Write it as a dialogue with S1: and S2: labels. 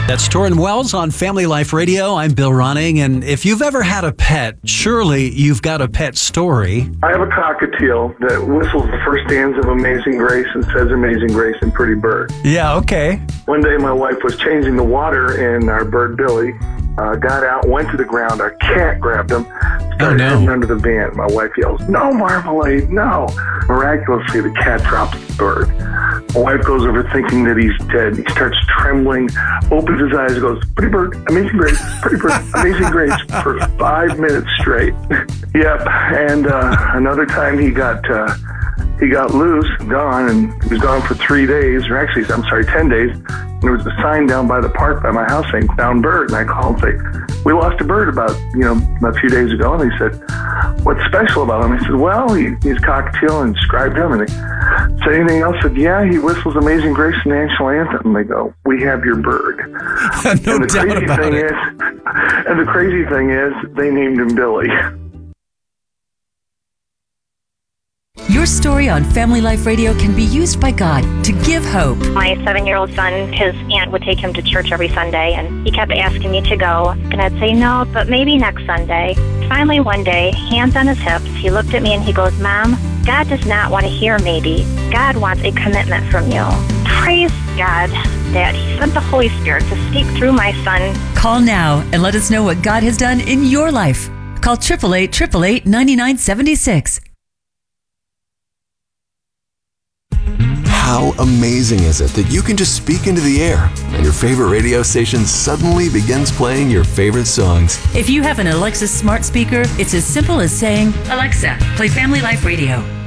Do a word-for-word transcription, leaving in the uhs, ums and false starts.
S1: That's Torrin Wells on Family Life Radio. I'm Bill Ronning, and if you've ever had a pet, surely you've got a pet story.
S2: I have a cockatiel that whistles the first stanza of Amazing Grace and says Amazing Grace in Pretty Bird.
S1: Yeah, okay.
S2: One day my wife was changing the water and our bird Billy uh, got out, went to the ground. Our cat grabbed him, started
S1: Oh, no.
S2: heading under the van. My wife yells, "No, Marmalade, no." Miraculously, the cat drops the bird. My wife goes over thinking that he's dead. He starts trembling, opens his eyes, and goes, "Pretty Bird, Amazing Grace, Pretty Bird, Amazing Grace," for five minutes straight. Yep, and uh, another time he got... Uh, He got loose, gone, and he was gone for three days, or actually, I'm sorry, ten days. And there was a sign down by the park by my house saying, "Found bird." And I called and say, "We lost a bird about, you know, a few days ago." And they said, "What's special about him?" I said, "Well, he, he's cockatiel," and described him. And they said, "Anything else?" I said, "Yeah, he whistles Amazing Grace and the national anthem." And they go, "We have your bird."
S1: No
S2: and the
S1: doubt
S2: crazy
S1: about
S2: thing
S1: it.
S2: is, and the crazy thing is, they named him Billy.
S3: Your story on Family Life Radio can be used by God to give hope.
S4: My seven-year-old son, his aunt would take him to church every Sunday, and he kept asking me to go. And I'd say, "No, but maybe next Sunday." Finally, one day, hands on his hips, he looked at me and he goes, "Mom, God does not want to hear maybe. God wants a commitment from you." Praise God that He sent the Holy Spirit to speak through my son.
S3: Call now and let us know what God has done in your life. Call eight eight eight, eight eight eight, nine nine seven six.
S5: How amazing is it that you can just speak into the air and your favorite radio station suddenly begins playing your favorite songs?
S3: If you have an Alexa smart speaker, it's as simple as saying, "Alexa, play Family Life Radio."